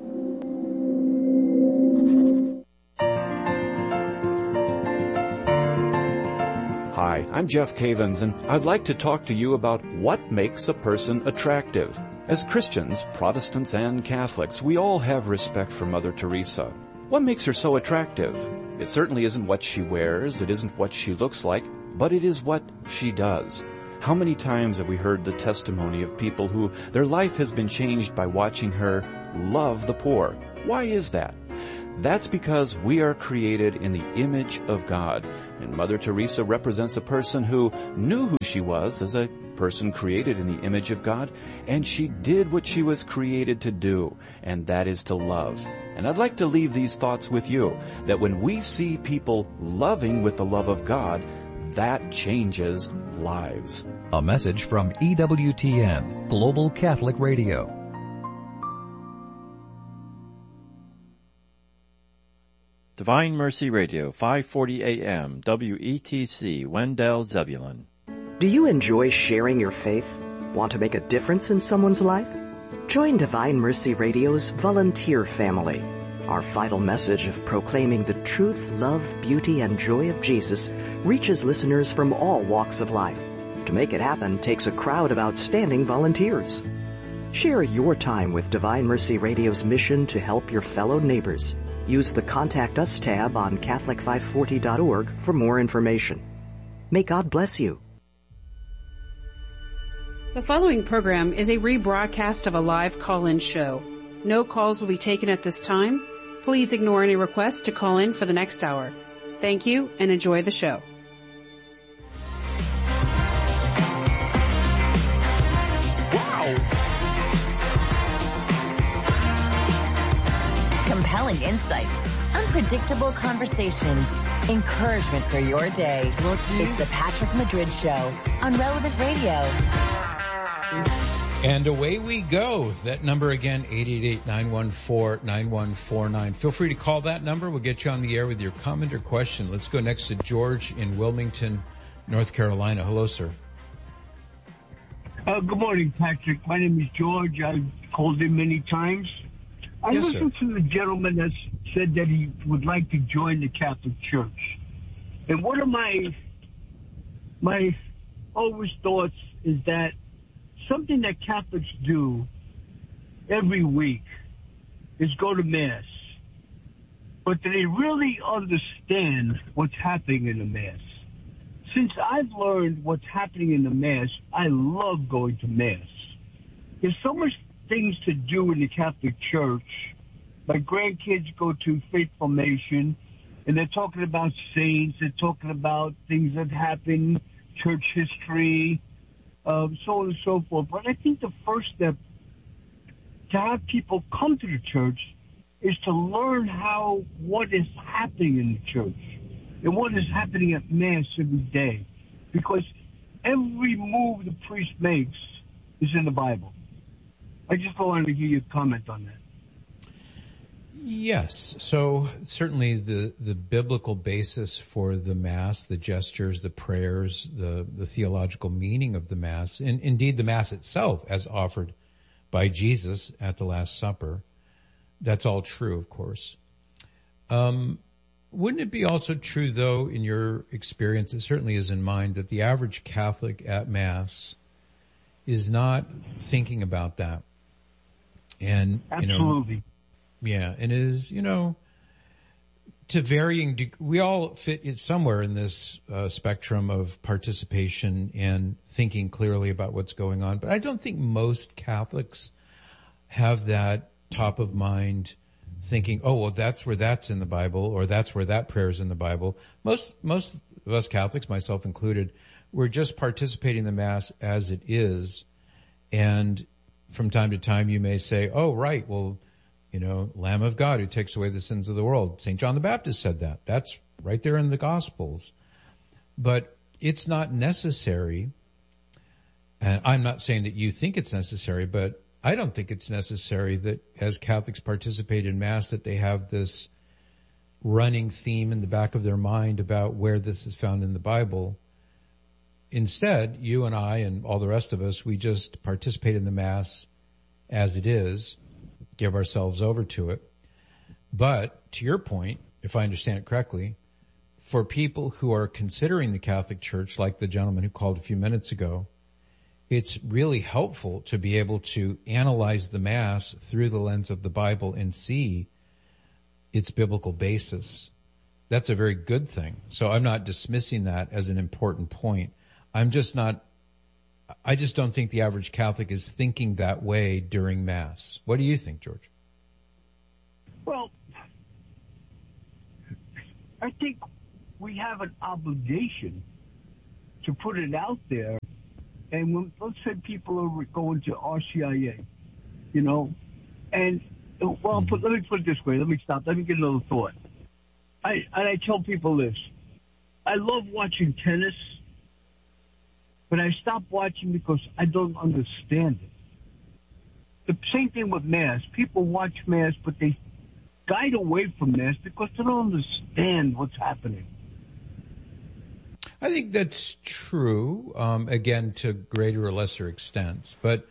U: Hi, I'm Jeff Cavins, and I'd like to talk to you about what makes a person attractive. As Christians, Protestants and Catholics, we all have respect for Mother Teresa. What makes her so attractive? It certainly isn't what she wears, it isn't what she looks like, but it is what she does. How many times have we heard the testimony of people who their life has been changed by watching her love the poor? Why is that? That's because we are created in the image of God. And Mother Teresa represents a person who knew who she was as a person created in the image of God, and she did what she was created to do, and that is to love. And I'd like to leave these thoughts with you, that when we see people loving with the love of God, that changes lives.
B: A message from E W T N, Global Catholic Radio.
V: Divine Mercy Radio, five forty A M, W E T C, Wendell, Zebulon.
L: Do you enjoy sharing your faith? Want to make a difference in someone's life? Join Divine Mercy Radio's volunteer family. Our vital message of proclaiming the truth, love, beauty, and joy of Jesus reaches listeners from all walks of life. To make it happen takes a crowd of outstanding volunteers. Share your time with Divine Mercy Radio's mission to help your fellow neighbors. Use the Contact Us tab on Catholic five forty dot org for more information. May God bless you.
H: The following program is a rebroadcast of a live call-in show. No calls will be taken at this time. Please ignore any requests to call in for the next hour. Thank you and enjoy the show.
I: Wow! Compelling insights, unpredictable conversations, encouragement for your day. It's the Patrick Madrid Show on Relevant Radio.
A: And away we go. That number again, eight eight eight, nine one four, nine one four nine. Feel free to call that number. We'll get you on the air with your comment or question. Let's go next to George in Wilmington, North Carolina. Hello, sir.
W: Uh, good morning, Patrick. My name is George. I've called in many times. I
A: yes,
W: listened
A: sir.
W: to the gentleman that said that he would like to join the Catholic Church. And one of my, my always thoughts is that something that Catholics do every week is go to Mass. But do they really understand what's happening in the Mass? Since I've learned what's happening in the Mass, I love going to Mass. There's so much things to do in the Catholic Church. My grandkids go to Faith Formation, and they're talking about saints, they're talking about things that happen, church history, Um, so on and so forth. But I think the first step to have people come to the church is to learn how, what is happening in the church and what is happening at Mass every day. Because every move the priest makes is in the Bible. I just wanted to hear your comment on that.
A: Yes. So certainly the, the biblical basis for the Mass, the gestures, the prayers, the, the theological meaning of the Mass, and indeed the Mass itself as offered by Jesus at the Last Supper, that's all true, of course. Um, wouldn't it be also true, though, in your experience, it certainly is in mine, that the average Catholic at Mass is not thinking about that? And,
W: Absolutely.
A: You know, yeah, and it is, you know, to varying deg- we all fit it somewhere in this uh, spectrum of participation and thinking clearly about what's going on. But I don't think most Catholics have that top of mind thinking, oh, well, that's where that's in the Bible, or that's where that prayer is in the Bible. Most, most of us Catholics, myself included, we're just participating in the Mass as it is. And from time to time you may say, oh, right, well, you know, Lamb of God who takes away the sins of the world. Saint John the Baptist said that. That's right there in the Gospels. But it's not necessary, and I'm not saying that you think it's necessary, but I don't think it's necessary that as Catholics participate in Mass that they have this running theme in the back of their mind about where this is found in the Bible. Instead, you and I and all the rest of us, we just participate in the Mass as it is, give ourselves over to it. But to your point, if I understand it correctly, for people who are considering the Catholic Church, like the gentleman who called a few minutes ago, it's really helpful to be able to analyze the Mass through the lens of the Bible and see its biblical basis. That's a very good thing. So I'm not dismissing that as an important point. I'm just not I just don't think the average Catholic is thinking that way during Mass. What do you think, George?
W: Well, I think we have an obligation to put it out there. And when, let's say people are going to R C I A, you know, and, well, put, let me put it this way. Let me stop. Let me get another thought. I, and I tell people this. I love watching tennis, but I stopped watching because I don't understand it. The same thing with Mass. People watch Mass, but they guide away from Mass because they don't understand what's happening.
A: I think that's true, um, again, to greater or lesser extents. But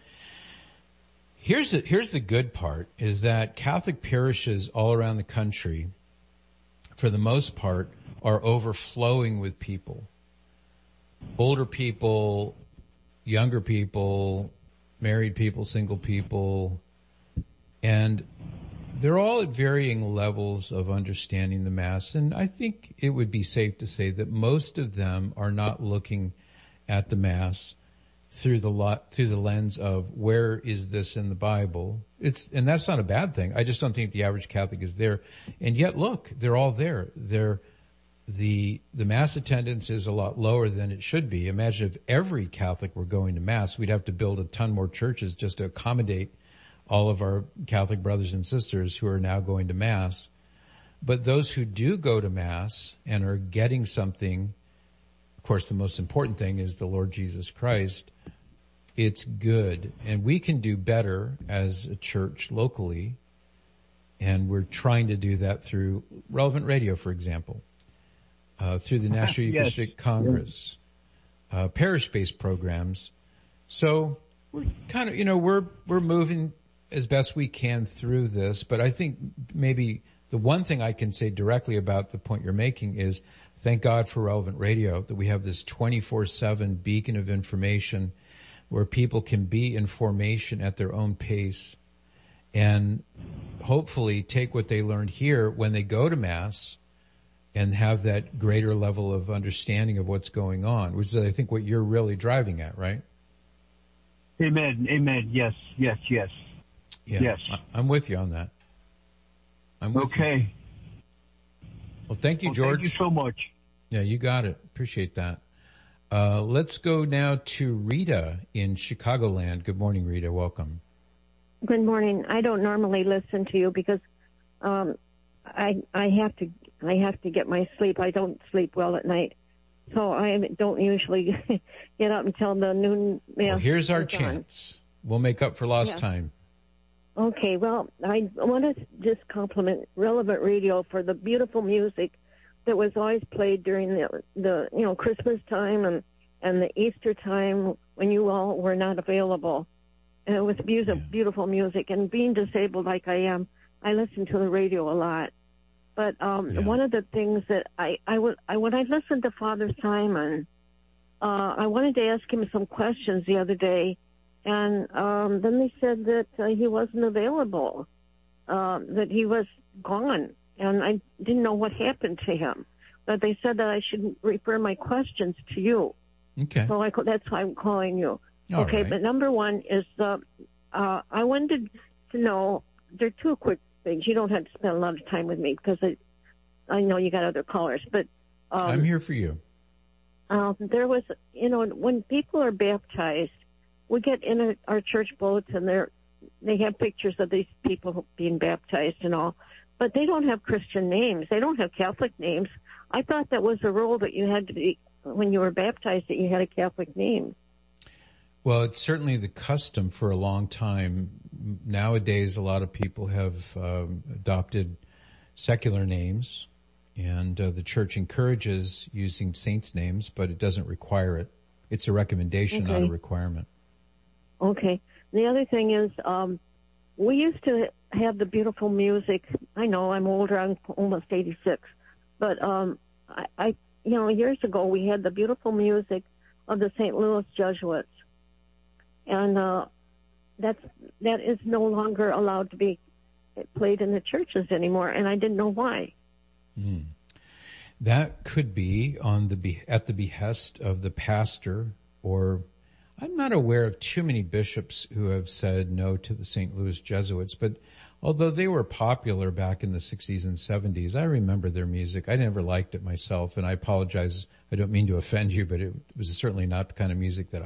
A: here's the, here's the good part, is that Catholic parishes all around the country, for the most part, are overflowing with people. Older people, younger people, married people, single people, and they're all at varying levels of understanding the Mass. And I think it would be safe to say that most of them are not looking at the Mass through the lot, through the lens of where is this in the Bible? It's, and that's not a bad thing. I just don't think the average Catholic is there. And yet, look, they're all there. They're, the, the Mass attendance is a lot lower than it should be. Imagine if every Catholic were going to Mass, we'd have to build a ton more churches just to accommodate all of our Catholic brothers and sisters who are now going to Mass. But those who do go to Mass and are getting something, of course, the most important thing is the Lord Jesus Christ. It's good. And we can do better as a church locally. And we're trying to do that through Relevant Radio, for example, uh, through the National
W: Yes.
A: Eucharistic Congress, uh, parish-based programs. So we're kind of, you know, we're, we're moving as best we can through this, but I think maybe the one thing I can say directly about the point you're making is thank God for Relevant Radio, that we have this twenty-four seven beacon of information where people can be in formation at their own pace and hopefully take what they learned here when they go to Mass and have that greater level of understanding of what's going on, which is, I think, what you're really driving at, right?
W: Amen. Amen. Yes. Yes. Yes.
A: Yeah,
W: Yes.
A: I'm with you on that. I'm with
W: Okay.
A: you. Well, thank you,
W: Well,
A: George.
W: thank you so much.
A: Yeah, you got it. Appreciate that. Uh, let's go now to Rita in Chicagoland. Good morning, Rita. Welcome.
C: Good morning. I don't normally listen to you because um, I I have to I have to get my sleep. I don't sleep well at night, so I don't usually get up until the noon.
A: Well, here's our
C: is on.
A: chance. We'll make up for lost
C: Yeah.
A: time.
C: Okay, well, I want to just compliment Relevant Radio for the beautiful music that was always played during the, the you know, Christmas time and, and the Easter time when you all were not available. And it was beautiful, beautiful music. And being disabled like I am, I listen to the radio a lot. But um,
D: Yeah.
C: one of the things that I, I, would, I when I listened to Father Simon, uh, I wanted to ask him some questions the other day. And um, then they said that uh, he wasn't available, uh, that he was gone. And I didn't know what happened to him. But they said that I should refer my questions to you.
A: Okay.
C: So I, that's why I'm calling you.
A: All
C: okay,
A: right.
C: but number one is uh, uh, I wanted to know, there are two quick things. You don't have to spend a lot of time with me because I, I know you got other callers. But um,
A: I'm here for you.
C: uh, there was, you know, when people are baptized, we get in a, our church bulletin, there they have pictures of these people being baptized and all, but they don't have Christian names. They don't have Catholic names. I thought that was a rule that you had to be, when you were baptized, that you had a Catholic name.
A: Well, it's certainly the custom for a long time. Nowadays, a lot of people have um, adopted secular names, and uh, the church encourages using saints' names, but it doesn't require it. It's a recommendation, not a
C: Okay.
A: requirement.
C: Okay. The other thing is, um, we used to have the beautiful music. I know I'm older. I'm almost eighty-six. But, um, I, I, you know, years ago we had the beautiful music of the Saint Louis Jesuits. And, uh, that's, that is no longer allowed to be played in the churches anymore. And I didn't know why.
A: Hmm. That could be on the be- at the behest of the pastor, or I'm not aware of too many bishops who have said no to the Saint Louis Jesuits, but although they were popular back in the sixties and seventies, I remember their music. I never liked it myself, and I apologize. I don't mean to offend you, but it was certainly not the kind of music that